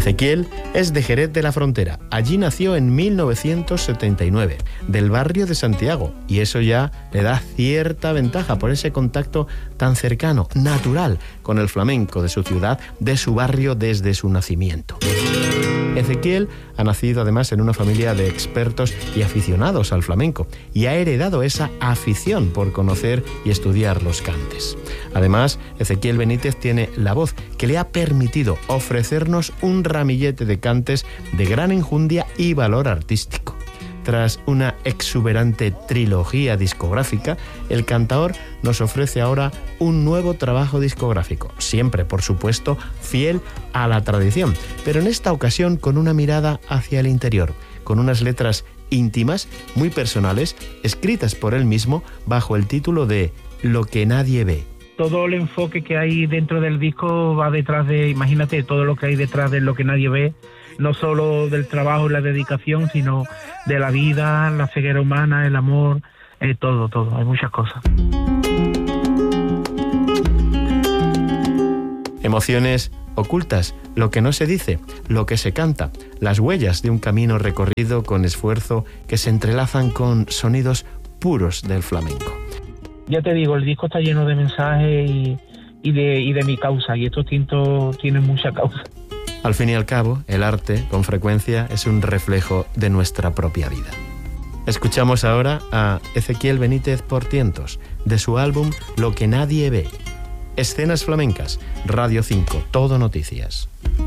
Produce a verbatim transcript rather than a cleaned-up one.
Ezequiel es de Jerez de la Frontera. Allí nació en mil novecientos setenta y nueve, del barrio de Santiago, y eso ya le da cierta ventaja por ese contacto tan cercano, natural, con el flamenco de su ciudad, de su barrio desde su nacimiento. Ezequiel ha nacido además en una familia de expertos y aficionados al flamenco y ha heredado esa afición por conocer y estudiar los cantes. Además, Ezequiel Benítez tiene la voz que le ha permitido ofrecernos un ramillete de cantes de gran enjundia y valor artístico. Tras una exuberante trilogía discográfica, el cantaor nos ofrece ahora un nuevo trabajo discográfico, siempre, por supuesto, fiel a la tradición, pero en esta ocasión con una mirada hacia el interior, con unas letras íntimas, muy personales, escritas por él mismo bajo el título de Lo que nadie ve. Todo el enfoque que hay dentro del disco va detrás de, imagínate, todo lo que hay detrás de Lo que nadie ve, no solo del trabajo y la dedicación, sino de la vida, la ceguera humana, el amor, eh, todo, todo, hay muchas cosas. Emociones ocultas, lo que no se dice, lo que se canta, las huellas de un camino recorrido con esfuerzo que se entrelazan con sonidos puros del flamenco. Ya te digo, el disco está lleno de mensajes y, y, de, y de mi causa, y estos tintos tienen mucha causa. Al fin y al cabo, el arte, con frecuencia, es un reflejo de nuestra propia vida. Escuchamos ahora a Ezequiel Benítez Portientos, de su álbum Lo que nadie ve. Escenas flamencas, Radio cinco, Todo Noticias.